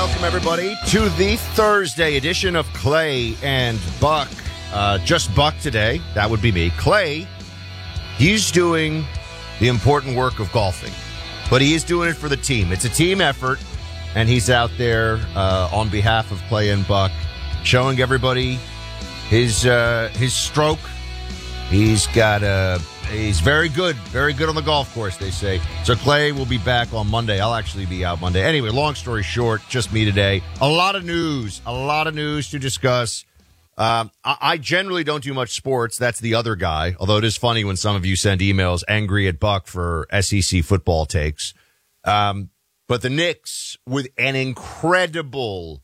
welcome everybody to the Thursday edition of Clay and Buck. Just Buck today. That would be me. Clay, he's doing the important work of golfing, but he is doing it for the team. It's a team effort, and he's out there on behalf of Clay and Buck, showing everybody his stroke. He's very good on the golf course, they say. So Clay will be back on Monday. I'll actually be out Monday. Anyway, long story short, just me today. A lot of news to discuss. I generally don't do much sports. That's the other guy, although it is funny when some of you send emails angry at Buck for SEC football takes. But the Knicks, with an incredible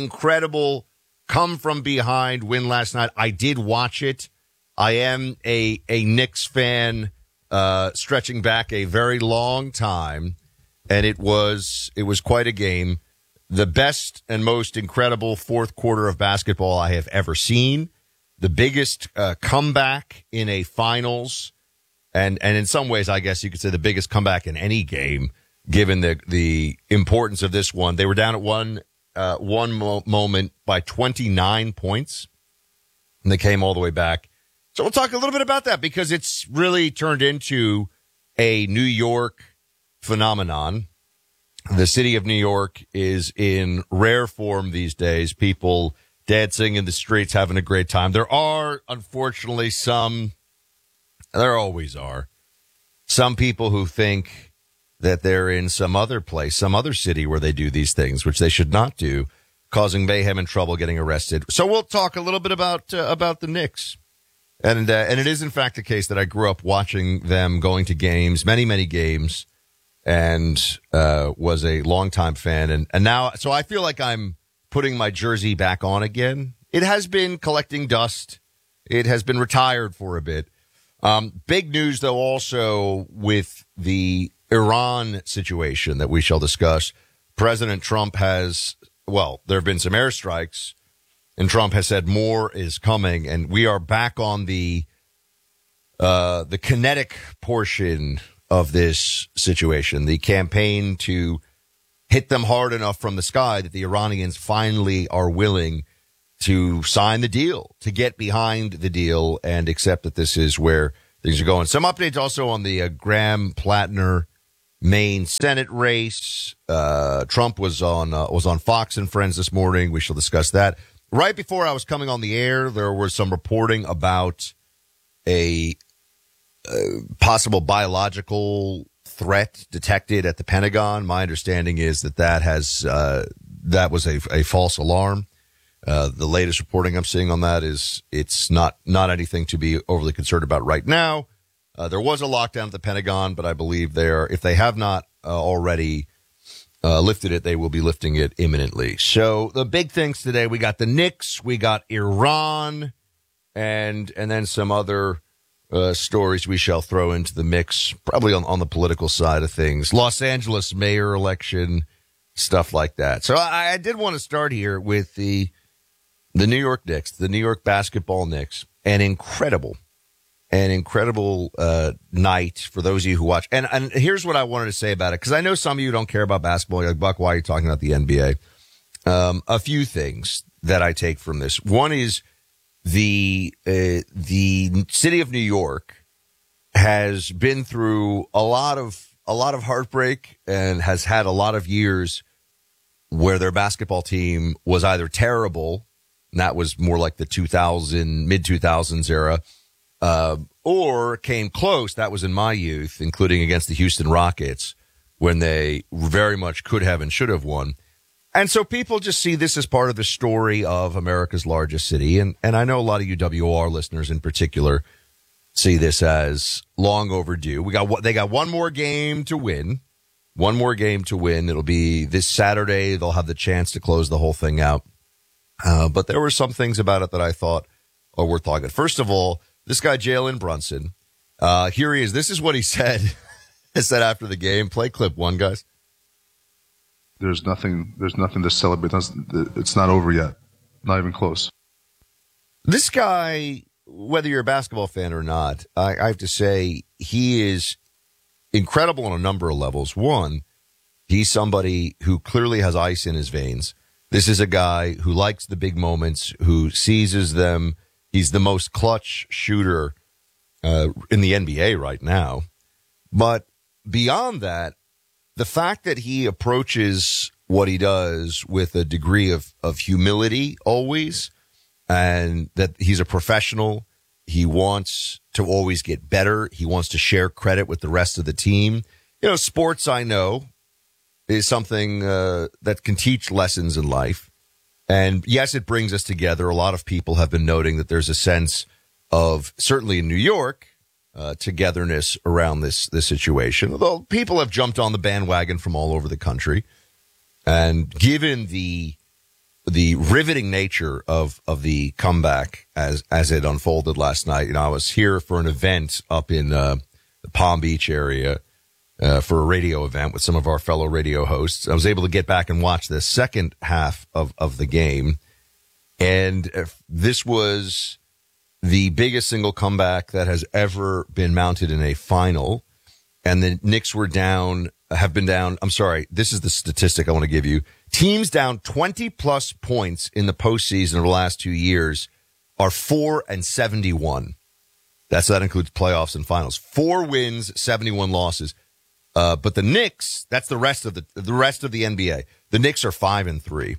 come-from-behind win last night. I did watch it. I am a Knicks fan, stretching back a very long time, and it was quite a game. The best and most incredible fourth quarter of basketball I have ever seen. The biggest comeback in a finals, and in some ways, I guess you could say the biggest comeback in any game, given the importance of this one. They were down at one moment by 29 points, and they came all the way back. So we'll talk a little bit about that because it's really turned into a New York phenomenon. The city of New York is in rare form these days. People dancing in the streets, having a great time. There are, unfortunately, there always are, some people who think that they're in some other place, some other city where they do these things, which they should not do, causing mayhem and trouble, getting arrested. So we'll talk a little bit about the Knicks. And it is, in fact, the case that I grew up watching them, going to games, many games, and was a longtime fan. And now, so I feel like I'm putting my jersey back on again. It has been collecting dust. It has been retired for a bit. Big news, though, also with the Iran situation that we shall discuss. President Trump there have been some airstrikes. And Trump has said more is coming, and we are back on the kinetic portion of this situation, the campaign to hit them hard enough from the sky that the Iranians finally are willing to sign the deal, to get behind the deal and accept that this is where things are going. Some updates also on the Graham Plattner Maine Senate race. Trump was on Fox and Friends this morning. We shall discuss that. Right before I was coming on the air, there was some reporting about a possible biological threat detected at the Pentagon. My understanding is that was a false alarm. The latest reporting I'm seeing on that is it's not anything to be overly concerned about right now. There was a lockdown at the Pentagon, but I believe if they have not already lifted it, they will be lifting it imminently. So the big things today, we got the Knicks, we got Iran, and then some other stories we shall throw into the mix, probably on the political side of things. Los Angeles mayor election, stuff like that. So I did want to start here with the New York Knicks, the New York basketball Knicks, an incredible night for those of you who watch. And here's what I wanted to say about it, because I know some of you don't care about basketball. You're like, Buck, why are you talking about the NBA? A few things that I take from this. One is the city of New York has been through a lot of heartbreak and has had a lot of years where their basketball team was either terrible, and that was more like the mid 2000s era, or came close. That was in my youth, including against the Houston Rockets, when they very much could have and should have won. And so people just see this as part of the story of America's largest city. And I know a lot of UWR listeners in particular see this as long overdue. They got one more game to win. It'll be this Saturday. They'll have the chance to close the whole thing out. But there were some things about it that I thought are worth talking about. First of all, this guy, Jalen Brunson, here he is. This is what he said. He said after the game. Play clip 1, guys. There's nothing to celebrate. It's not over yet. Not even close. This guy, whether you're a basketball fan or not, I have to say he is incredible on a number of levels. One, He's somebody who clearly has ice in his veins. This is a guy who likes the big moments, who seizes them. He's the most clutch shooter in the NBA right now. But beyond that, the fact that he approaches what he does with a degree of humility always, and that he's a professional, he wants to always get better. He wants to share credit with the rest of the team. You know, sports, I know, is something that can teach lessons in life. And yes, it brings us together. A lot of people have been noting that there's a sense of, certainly in New York, togetherness around this situation. Although people have jumped on the bandwagon from all over the country. And given the riveting nature of the comeback as it unfolded last night, you know, I was here for an event up in the Palm Beach area for a radio event with some of our fellow radio hosts. I was able to get back and watch the second half of the game. And this was the biggest single comeback that has ever been mounted in a final. And the Knicks have been down. I'm sorry. This is the statistic I want to give you. Teams down 20 plus points in the postseason over the last 2 years are 4-71. That includes playoffs and finals. 4 wins, 71 losses. But the Knicks, that's the rest of the NBA. The Knicks are 5-3.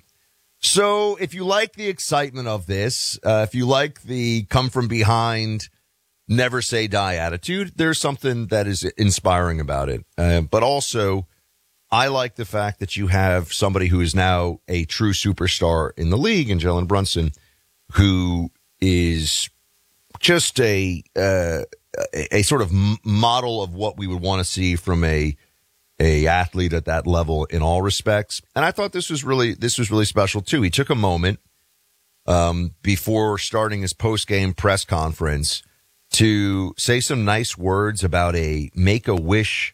So if you like the excitement of this, if you like the come from behind, never say die attitude, there's something that is inspiring about it. But also, I like the fact that you have somebody who is now a true superstar in the league, in Jalen Brunson, who is just a sort of model of what we would want to see from a athlete at that level in all respects. And I thought this was really special too. He took a moment before starting his post-game press conference to say some nice words about a Make-A-Wish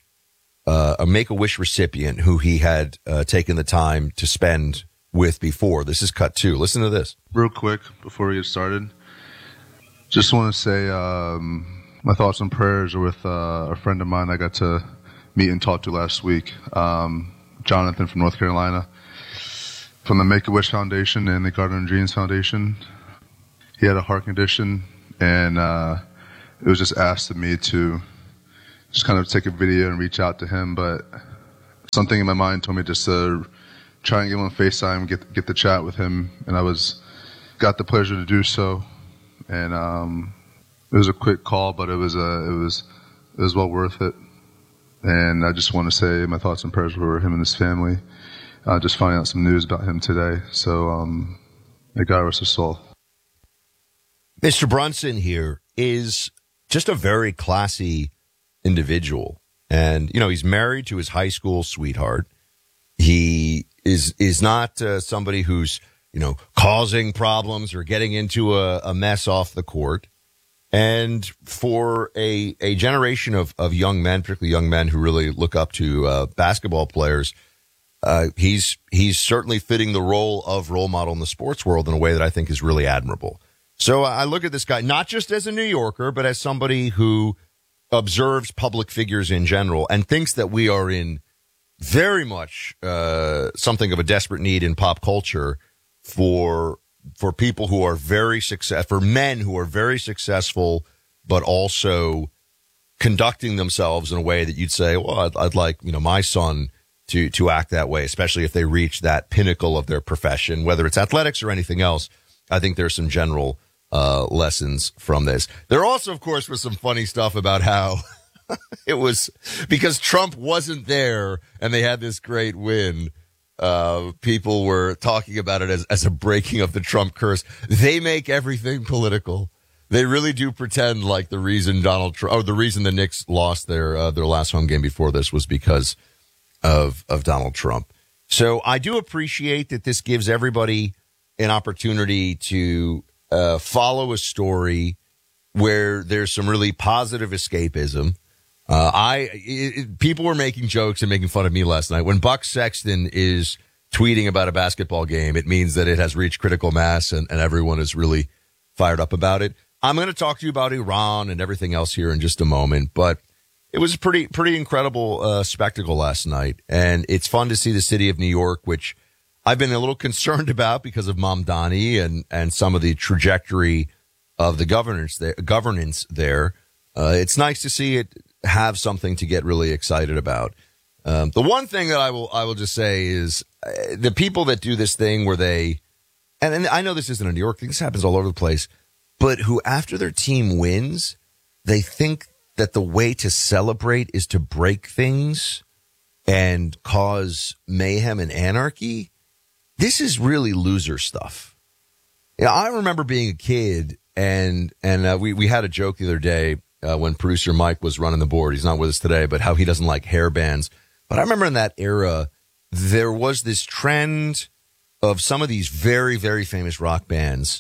recipient who he had taken the time to spend with before. This is cut 2. Listen to this. Real quick before we get started, just want to say my thoughts and prayers are with a friend of mine I got to meet and talk to last week, Jonathan from North Carolina, from the Make-A-Wish Foundation and the Garden of Dreams Foundation. He had a heart condition, and it was just asked of me to just kind of take a video and reach out to him, but something in my mind told me just to try and get him on FaceTime, get the chat with him, and got the pleasure to do so. And it was a quick call, but it was well worth it. And I just want to say my thoughts and prayers were him and his family. Just finding out some news about him today. So may God rest his soul. Mr. Brunson here is just a very classy individual. And, you know, he's married to his high school sweetheart. He is not somebody who's, you know, causing problems or getting into a mess off the court. And for a generation of young men, particularly young men who really look up to basketball players, he's certainly fitting the role of role model in the sports world in a way that I think is really admirable. So I look at this guy not just as a New Yorker, but as somebody who observes public figures in general and thinks that we are in very much something of a desperate need in pop culture for people who are very for men who are very successful, but also conducting themselves in a way that you'd say, well, I'd like, you know, my son to act that way, especially if they reach that pinnacle of their profession, whether it's athletics or anything else. I think there's some general lessons from this. There also, of course, was some funny stuff about how it was because Trump wasn't there and they had this great win. People were talking about it as a breaking of the Trump curse. They make everything political. They really do pretend like the reason Donald Trump, or the reason the Knicks lost their last home game before this was because of Donald Trump. So I do appreciate that this gives everybody an opportunity to follow a story where there's some really positive escapism. People were making jokes and making fun of me last night. When Buck Sexton is tweeting about a basketball game, it means that it has reached critical mass and everyone is really fired up about it. I'm going to talk to you about Iran and everything else here in just a moment, but it was a pretty incredible spectacle last night. And it's fun to see the city of New York, which I've been a little concerned about because of Mamdani and some of the trajectory of the governance there. It's nice to see it have something to get really excited about. The one thing that I will just say is the people that do this thing where they, and I know this isn't a New York thing, this happens all over the place, but who after their team wins, they think that the way to celebrate is to break things and cause mayhem and anarchy. This is really loser stuff. Yeah, I remember being a kid and we had a joke the other day when producer Mike was running the board. He's not with us today, but how he doesn't like hair bands. But I remember in that era, there was this trend of some of these very, very famous rock bands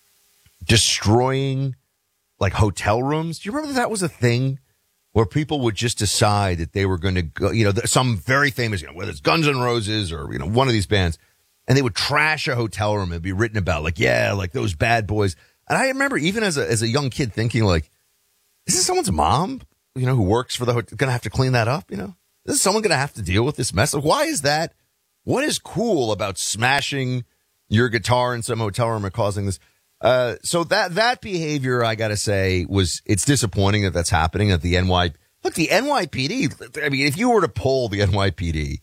destroying like hotel rooms. Do you remember that was a thing where people would just decide that they were going to go, some very famous, whether it's Guns N' Roses or, one of these bands, and they would trash a hotel room and be written about like those bad boys. And I remember even as a young kid thinking like, is this someone's mom, who works for the hotel, going to have to clean that up, Is someone going to have to deal with this mess? Why is that? What is cool about smashing your guitar in some hotel room and causing this? So that behavior, I got to say, it's disappointing that that's happening at the the NYPD. I mean, if you were to poll the NYPD,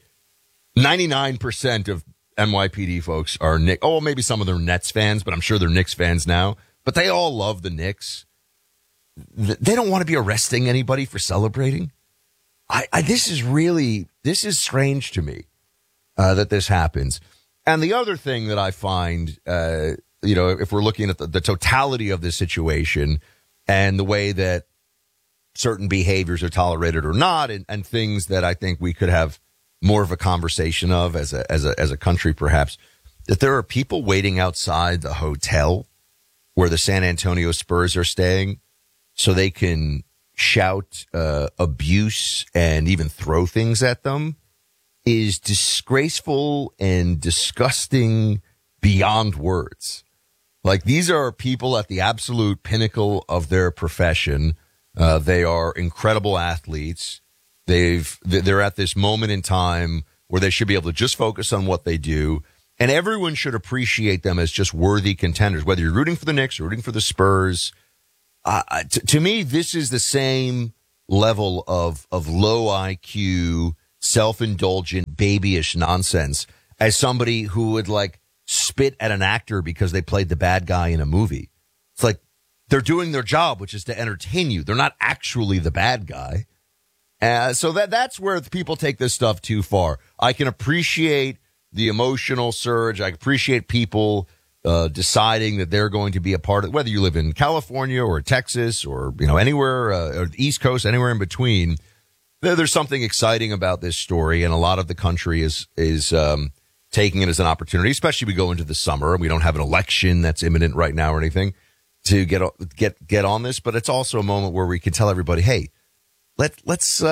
99% of NYPD folks are Knicks. Oh, maybe some of them are Nets fans, but I'm sure they're Knicks fans now. But they all love the Knicks. They don't want to be arresting anybody for celebrating. This is strange to me that this happens. And the other thing that I find, if we're looking at the totality of this situation and the way that certain behaviors are tolerated or not, and things that I think we could have more of a conversation of as a country, perhaps, that there are people waiting outside the hotel where the San Antonio Spurs are staying so they can shout abuse and even throw things at them is disgraceful and disgusting beyond words. Like, these are people at the absolute pinnacle of their profession. They are incredible athletes. They're at this moment in time where they should be able to just focus on what they do. And everyone should appreciate them as just worthy contenders, whether you're rooting for the Knicks or rooting for the Spurs. To me, this is the same level of low IQ, self-indulgent, babyish nonsense as somebody who would like spit at an actor because they played the bad guy in a movie. It's like they're doing their job, which is to entertain you. They're not actually the bad guy. So that's where people take this stuff too far. I can appreciate the emotional surge. I appreciate people deciding that they're going to be a part of, whether you live in California or Texas or, anywhere, or the East Coast, anywhere in between. There's something exciting about this story, and a lot of the country is taking it as an opportunity, especially we go into the summer and we don't have an election that's imminent right now or anything to get on this. But it's also a moment where we can tell everybody, hey, let's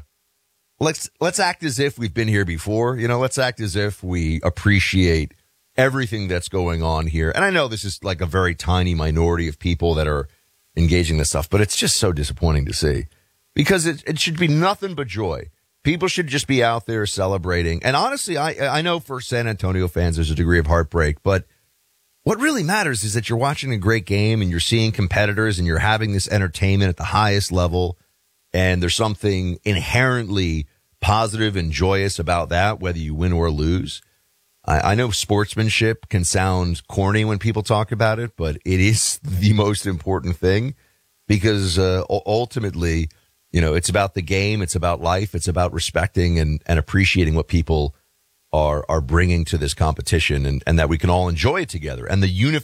act as if we've been here before. Let's act as if we appreciate everything that's going on here. And I know this is like a very tiny minority of people that are engaging this stuff, but it's just so disappointing to see because it should be nothing but joy. People should just be out there celebrating. And honestly, I know for San Antonio fans, there's a degree of heartbreak, but what really matters is that you're watching a great game and you're seeing competitors and you're having this entertainment at the highest level. And there's something inherently positive and joyous about that, whether you win or lose. I know sportsmanship can sound corny when people talk about it, but it is the most important thing because ultimately, it's about the game. It's about life. It's about respecting and appreciating what people are bringing to this competition and that we can all enjoy it together and the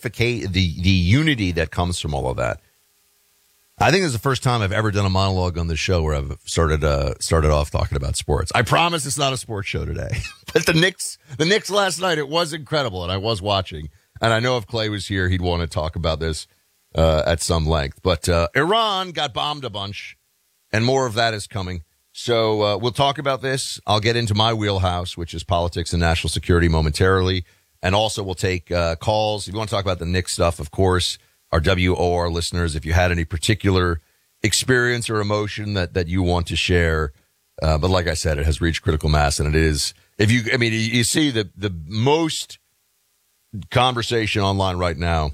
unity that comes from all of that. I think this is the first time I've ever done a monologue on the show where I've started off talking about sports. I promise it's not a sports show today. But the Knicks last night, it was incredible, and I was watching. And I know if Clay was here, he'd want to talk about this at some length. But Iran got bombed a bunch, and more of that is coming. So we'll talk about this. I'll get into my wheelhouse, which is politics and national security momentarily. And also we'll take calls. If you want to talk about the Knicks stuff, of course, our WOR listeners, if you had any particular experience or emotion that you want to share. But like I said, it has reached critical mass, and it is. You see the most conversation online right now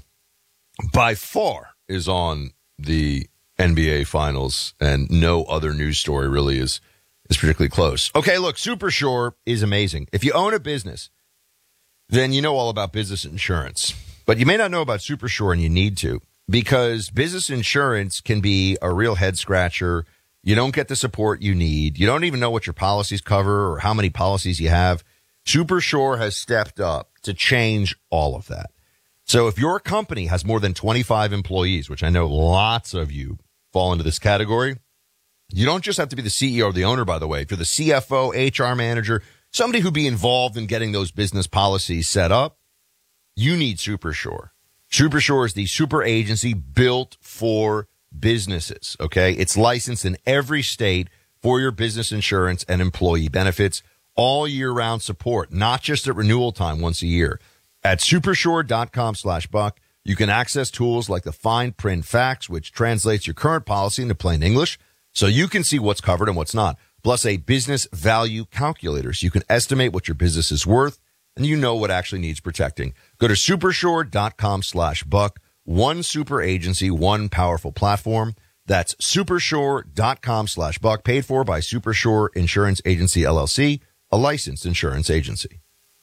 by far is on the NBA Finals, and no other news story really is particularly close. Okay, look, Supershore is amazing. If you own a business, then you know all about business insurance. But you may not know about Supershore, and you need to, because business insurance can be a real head scratcher. You don't get the support you need. You don't even know what your policies cover or how many policies you have. Supershore has stepped up to change all of that. So if your company has more than 25 employees, which I know lots of you fall into this category, you don't just have to be the CEO or the owner, by the way. If you're the CFO, HR manager, somebody who'd be involved in getting those business policies set up, you need Supershore. Supershore is the super agency built for businesses, okay? It's licensed in every state for your business insurance and employee benefits, all year-round support, not just at renewal time once a year. At supershore.com/buck, you can access tools like the fine print facts, which translates your current policy into plain English, so you can see what's covered and what's not, plus a business value calculator, so you can estimate what your business is worth, and you know what actually needs protecting. Go to supershore.com/buck. One super agency, one powerful platform. That's supershore.com/buck, paid for by Supershore Insurance Agency, LLC, a licensed insurance agency.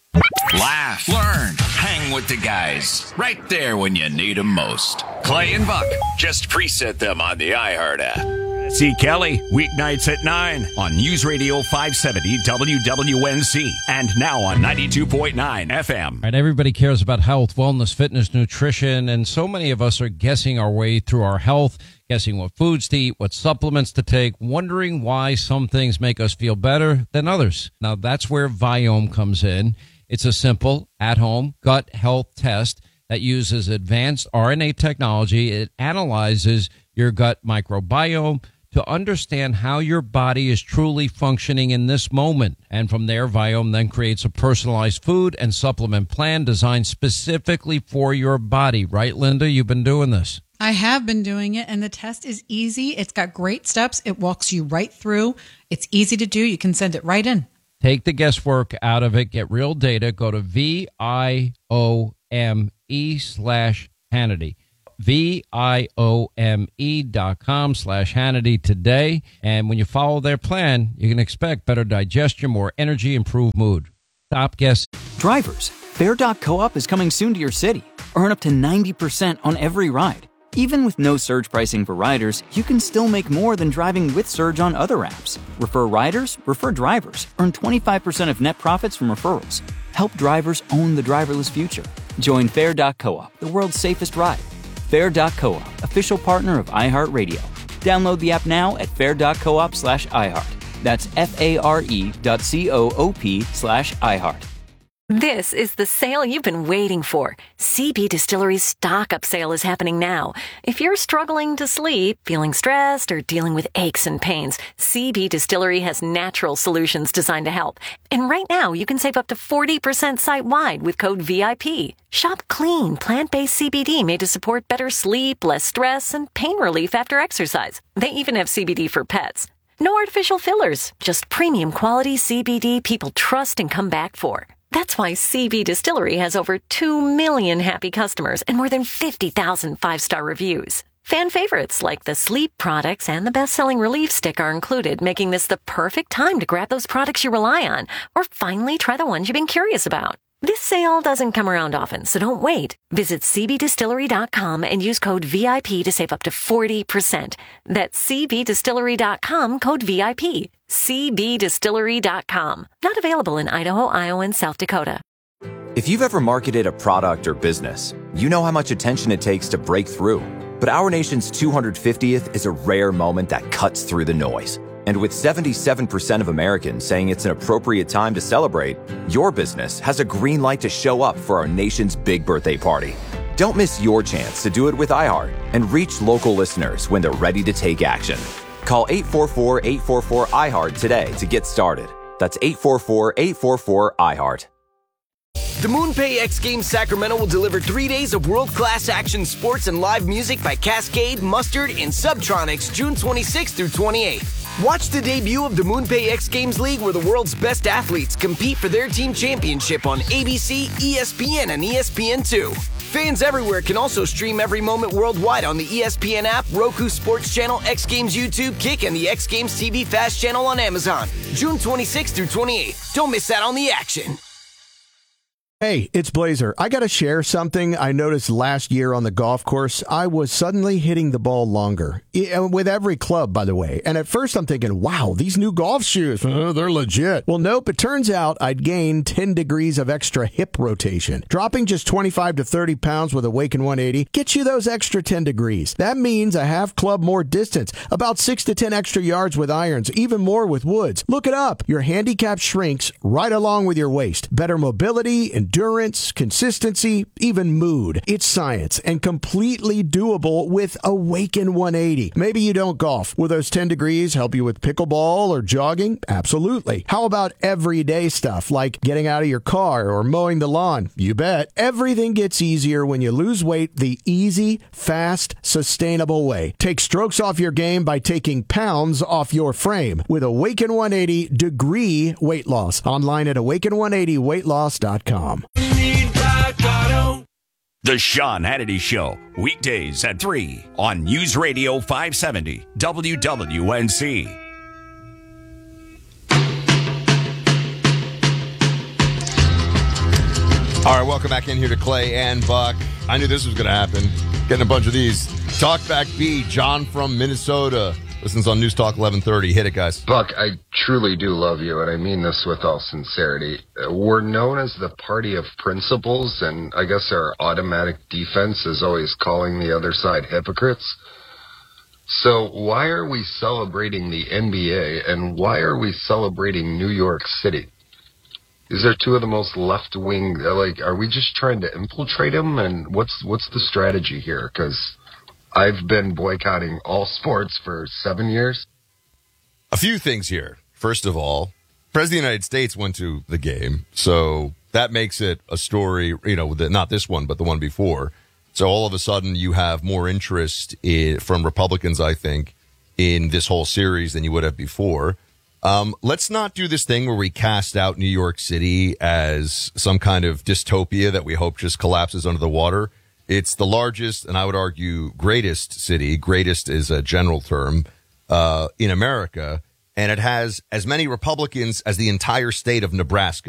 Laugh, learn, hang with the guys. Right there when you need them most. Clay and Buck. Just preset them on the iHeart app. See Kelly, weeknights at 9 on News Radio 570 WWNC and now on 92.9 FM. Right, everybody cares about health, wellness, fitness, nutrition, and so many of us are guessing our way through our health, guessing what foods to eat, what supplements to take, wondering why some things make us feel better than others. Now, that's where Viome comes in. It's a simple, at-home gut health test that uses advanced RNA technology. It analyzes your gut microbiome to understand how your body is truly functioning in this moment. And from there, Viome then creates a personalized food and supplement plan designed specifically for your body. Right, Linda? You've been doing this. I have been doing it, and the test is easy. It's got great steps. It walks you right through. It's easy to do. You can send it right in. Take the guesswork out of it. Get real data. Go to VIOME/Hannity. VIOME.com/Hannity today. And when you follow their plan, you can expect better digestion, more energy, improved mood. Stop guessing. Drivers, Fair.coop is coming soon to your city. Earn up to 90% on every ride. Even with no surge pricing for riders, you can still make more than driving with Surge on other apps. Refer riders, refer drivers. Earn 25% of net profits from referrals. Help drivers own the driverless future. Join Fair.coop, the world's safest ride. Fair.coop, official partner of iHeartRadio. Download the app now at fair.coop/iHeart. That's FARE.coop/iHeart. This is the sale you've been waiting for. CB Distillery's Stock Up Sale is happening now. If you're struggling to sleep, feeling stressed, or dealing with aches and pains, CB Distillery has natural solutions designed to help. And right now, you can save up to 40% site-wide with code VIP. Shop clean, plant-based CBD made to support better sleep, less stress, and pain relief after exercise. They even have CBD for pets. No artificial fillers, just premium quality CBD people trust and come back for. That's why CB Distillery has over 2 million happy customers and more than 50,000 five-star reviews. Fan favorites like the sleep products and the best-selling relief stick are included, making this the perfect time to grab those products you rely on or finally try the ones you've been curious about. This sale doesn't come around often, so don't wait. Visit cbdistillery.com and use code VIP to save up to 40%. That's cbdistillery.com, code VIP. cbdistillery.com. Not available in Idaho, Iowa, and South Dakota. If you've ever marketed a product or business, you know how much attention it takes to break through. But our nation's 250th is a rare moment that cuts through the noise. And with 77% of Americans saying it's an appropriate time to celebrate, your business has a green light to show up for our nation's big birthday party. Don't miss your chance to do it with iHeart and reach local listeners when they're ready to take action. Call 844-844-iHeart today to get started. That's 844-844-iHeart. The MoonPay X Games Sacramento will deliver 3 days of world-class action sports and live music by Cascade, Mustard, and Subtronics June 26th through 28th. Watch the debut of the MoonPay X Games League, where the world's best athletes compete for their team championship on ABC, ESPN, and ESPN2. Fans everywhere can also stream every moment worldwide on the ESPN app, Roku Sports Channel, X Games YouTube, Kick, and the X Games TV Fast channel on Amazon. June 26th through 28th. Don't miss out on the action. Hey, it's Blazer. I got to share something I noticed last year on the golf course. I was suddenly hitting the ball longer, with every club, by the way. And at first I'm thinking, wow, these new golf shoes, they're legit. Well, nope, it turns out I'd gained 10 degrees of extra hip rotation. Dropping just 25 to 30 pounds with Awaken 180 gets you those extra 10 degrees. That means a half club more distance, about 6 to 10 extra yards with irons, even more with woods. Look it up. Your handicap shrinks right along with your waist. Better mobility, endurance, consistency, even mood. It's science and completely doable with Awaken 180. Maybe you don't golf. Will those 10 degrees help you with pickleball or jogging? Absolutely. How about everyday stuff like getting out of your car or mowing the lawn? You bet. Everything gets easier when you lose weight the easy, fast, sustainable way. Take strokes off your game by taking pounds off your frame with Awaken 180 Degree Weight Loss. Online at awaken180weightloss.com. The Sean Hannity Show, weekdays at 3 on News Radio 570 WWNC. All right, welcome back in here to Clay and Buck. I knew this was going to happen. Getting a bunch of these. Talkback B, John from Minnesota. Listens on News Talk 1130. Hit it, guys. Buck, I truly do love you, and I mean this with all sincerity. We're known as the party of principles, and I guess our automatic defense is always calling the other side hypocrites. So why are we celebrating the NBA, and why are we celebrating New York City? These are two of the most left-wing, are we just trying to infiltrate them? And what's the strategy here? Because I've been boycotting all sports for 7 years. A few things here. First of all, President of the United States went to the game, so that makes it a story, not this one, but the one before. So all of a sudden you have more interest from Republicans, I think, in this whole series than you would have before. Let's not do this thing where we cast out New York City as some kind of dystopia that we hope just collapses under the water. It's the largest, and I would argue greatest city, greatest is a general term, in America, and it has as many Republicans as the entire state of Nebraska.